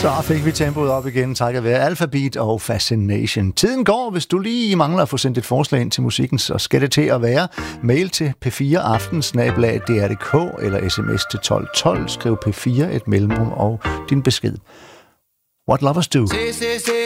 Så fik vi tempoet op igen, takket være Alphabet og Fascination. Tiden går, hvis du lige mangler at få sendt et forslag ind til musikken, så skal det til at være mail til p4aften@dr.dk eller sms til 1212, skriv P4 et mellemrum og din besked. What Lovers Do.